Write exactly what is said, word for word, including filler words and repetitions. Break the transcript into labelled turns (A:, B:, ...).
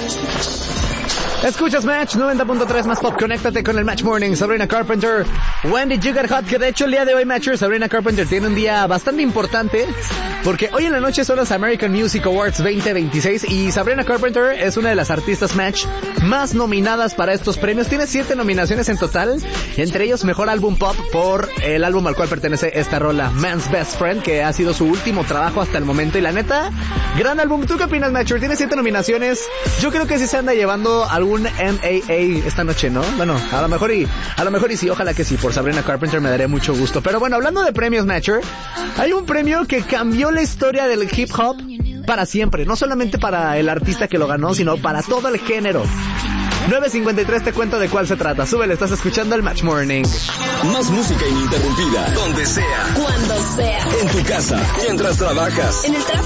A: Escuchas Match noventa punto tres más pop. Conéctate con el Match Morning. Sabrina Carpenter, When Did You Get Hot? Que de hecho el día de hoy, Matcher, Sabrina Carpenter tiene un día bastante importante, porque hoy en la noche son los American Music Awards veinte veintiséis y Sabrina Carpenter es una de las artistas Match más nominadas para estos premios. Tiene siete nominaciones en total, entre ellos Mejor Álbum Pop por el álbum al cual pertenece esta rola, Man's Best Friend, que ha sido su último trabajo hasta el momento. Y la neta, gran álbum. ¿Tú qué opinas, Matcher? Tiene siete nominaciones. Yo creo que sí se anda llevando algún M A A esta noche, ¿no? Bueno, a lo mejor y a lo mejor y sí, ojalá que sí. Por Sabrina Carpenter me daría mucho gusto. Pero bueno, hablando de premios, Matcher, hay un premio que cambió la historia del hip hop para siempre. No solamente para el artista que lo ganó, sino para todo el género. nueve cincuenta y tres, te cuento de cuál se trata. Súbele, estás escuchando el Match Morning.
B: Más música ininterrumpida, donde sea,
C: cuando sea,
B: en tu casa, mientras trabajas,
C: en el tráfico,